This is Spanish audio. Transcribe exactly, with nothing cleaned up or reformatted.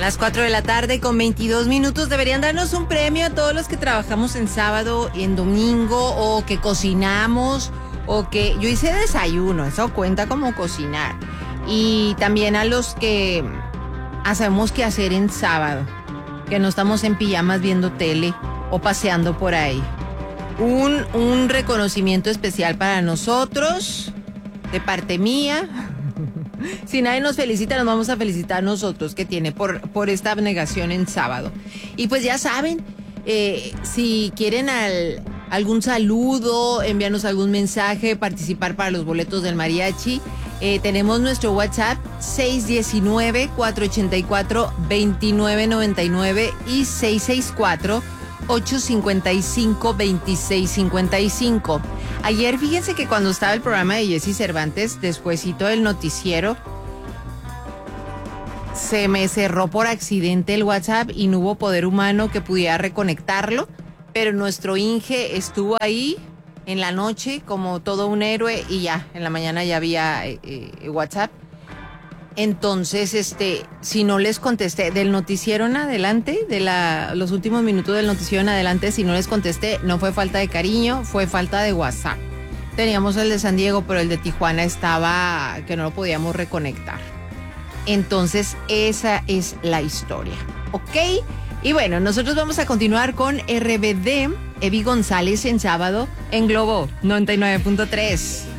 las cuatro de la tarde con veintidós minutos. Deberían darnos un premio a todos los que trabajamos en sábado y en domingo, o que cocinamos, o que yo hice desayuno, eso cuenta como cocinar. Y también a los que hacemos qué hacer en sábado, que no estamos en pijamas viendo tele o paseando por ahí. Un, un reconocimiento especial para nosotros, de parte mía. Si nadie nos felicita, nos vamos a felicitar nosotros, que tiene por, por esta abnegación en sábado. Y pues ya saben, eh, si quieren al, algún saludo, enviarnos algún mensaje, participar para los boletos del mariachi, eh, tenemos nuestro WhatsApp seis uno nueve, cuatro ocho cuatro, dos nueve nueve nueve y seis seis cuatro, ocho cinco cinco, dos seis cinco cinco. Ayer, fíjense que cuando estaba el programa de Jessy Cervantes, despuesito del noticiero, se me cerró por accidente el WhatsApp y no hubo poder humano que pudiera reconectarlo, pero nuestro Inge estuvo ahí en la noche como todo un héroe y ya, en la mañana ya había eh, eh, WhatsApp. Entonces, este, si no les contesté del noticiero en adelante, de la, los últimos minutos del noticiero en adelante, si no les contesté, no fue falta de cariño, fue falta de WhatsApp. Teníamos el de San Diego, pero el de Tijuana estaba, que no lo podíamos reconectar. Entonces, esa es la historia, ¿ok? Y bueno, nosotros vamos a continuar con R B D, Evi González en sábado, en Globo noventa y nueve punto tres.